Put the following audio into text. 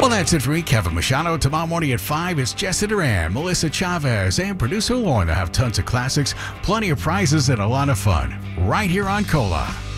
Well, that's it for me, Kevin Machado. Tomorrow morning at 5, it's Jessica Duran, Melissa Chavez, and producer Lorna have tons of classics, plenty of prizes, and a lot of fun right here on Cola.